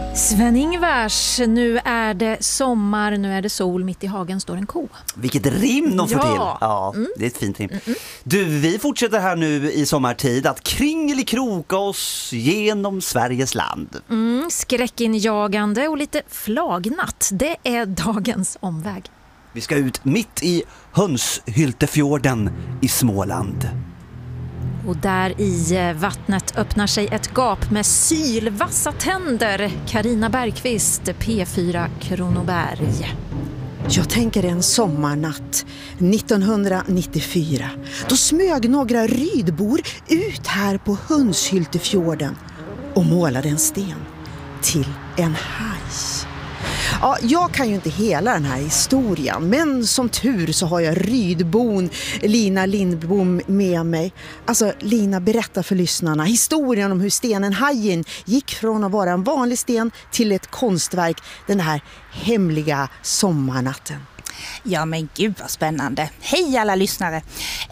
Sven-Ingvars, nu är det sommar, nu är det sol, mitt i hagen står en ko. Vilket rim de får till. Ja, det är ett fint rim. Du, vi fortsätter här nu i sommartid att kringelikroka oss genom Sveriges land. Skräckinjagande och lite flagnatt, det är dagens omväg. Vi ska ut mitt i Hönshyltefjorden i Småland. Och där i vattnet öppnar sig ett gap med sylvassa tänder. Carina Bergqvist, P4 Kronoberg. Jag tänker en sommarnatt 1994. Då smög några rydbor ut här på Hönshyltefjorden och målade en sten till en haj. Ja, jag kan ju inte hela den här historien, men som tur så har jag rydbon Lina Lindbom med mig. Alltså Lina, berättar för lyssnarna historien om hur stenen hajen gick från att vara en vanlig sten till ett konstverk den här hemliga sommarnatten. Ja men gud vad spännande. Hej alla lyssnare.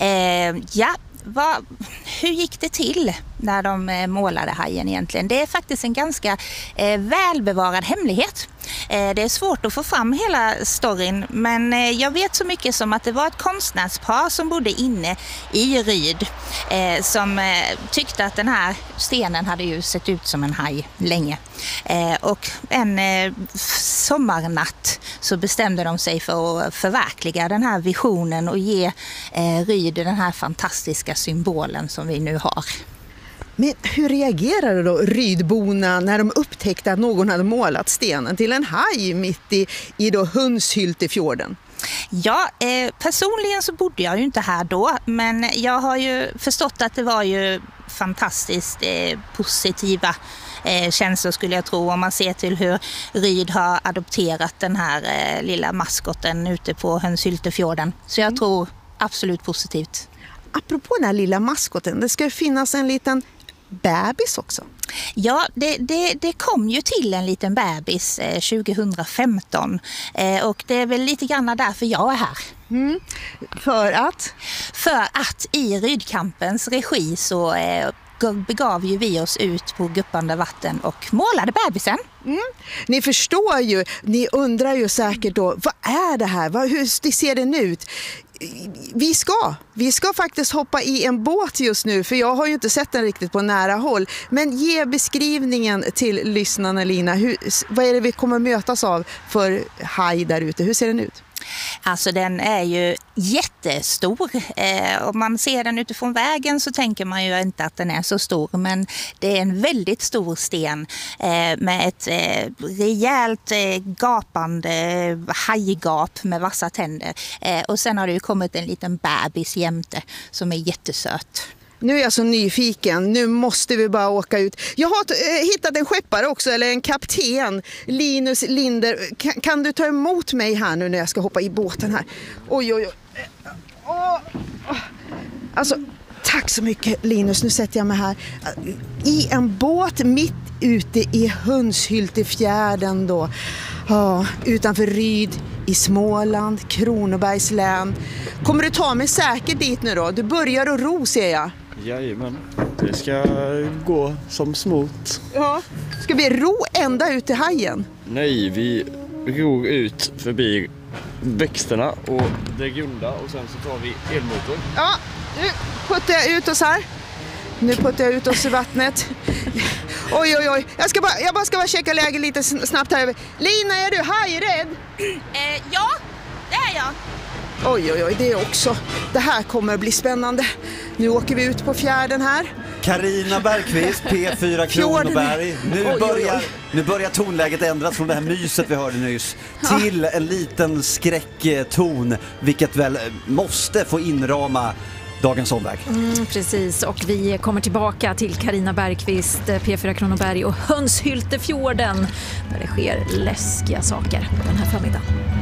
Hur gick det till när de målade hajen egentligen? Det är faktiskt en ganska välbevarad hemlighet. Det är svårt att få fram hela storyn, men jag vet så mycket som att det var ett konstnärspar som bodde inne i Ryd som tyckte att den här stenen hade ju sett ut som en haj länge. Och en sommarnatt så bestämde de sig för att förverkliga den här visionen och ge Ryd den här fantastiska symbolen som vi nu har. Men hur reagerade då rydborna när de upptäckte att någon hade målat stenen till en haj mitt i då Hönshyltefjorden? Ja, personligen så bodde jag ju inte här då, men jag har ju förstått att det var ju fantastiskt positiva känslor skulle jag tro, om man ser till hur Ryd har adopterat den här lilla maskoten ute på Hönshyltefjorden. Så jag tror absolut positivt. Apropå den här lilla maskoten, det ska finnas en liten bebis också. Ja, det kom ju till en liten bebis 2015 och det är väl lite grann därför jag är här. För att? För att i Rydkampens regi så begav ju vi oss ut på guppande vatten och målade bebisen. Ni förstår ju, ni undrar ju säkert då, vad är det här? Hur ser den ut? Vi ska faktiskt hoppa i en båt just nu, för jag har ju inte sett den riktigt på nära håll. Men ge beskrivningen till lyssnarna, Lina. Vad är det vi kommer mötas av för haj där ute? Hur ser den ut? Alltså den är ju jättestor. Om man ser den utifrån vägen så tänker man ju inte att den är så stor. Men det är en väldigt stor sten med ett rejält gapande hajgap med vassa tänder. Och sen har det ju kommit en liten bebis jämte som är jättesöt. Nu är jag så nyfiken, nu måste vi bara åka ut. Jag har hittat en skeppare också, eller en kapten, Linus Linder. Kan du ta emot mig här nu när jag ska hoppa i båten här? Oj. Alltså, tack så mycket Linus, nu sätter jag mig här. I en båt mitt ute i Hönshyltefjärden då. Ja, utanför Ryd i Småland, Kronobergs län. Kommer du ta mig säkert dit nu då? Du börjar att ro, ser jag. Jajamän, det ska gå som smort. Ja. Ska vi ro ända ut till hajen? Nej, vi ror ut förbi växterna och det grunda och sen så tar vi elmotorn. Ja, nu puttar jag ut oss här. Nu puttar jag ut oss i vattnet. Oj. Jag ska bara checka läget lite snabbt här. Lina, är du hajrädd? Ja, det är jag. Oj, det är också. Det här kommer att bli spännande. Nu åker vi ut på fjärden här. Carina Bergqvist, P4 Kronoberg. Nu börjar tonläget ändras från det här myset vi hörde nyss till en liten skräckton, vilket väl måste få inrama dagens omväg. Precis, och vi kommer tillbaka till Carina Bergqvist, P4 Kronoberg och Hönshyltefjorden där det sker läskiga saker den här förmiddagen.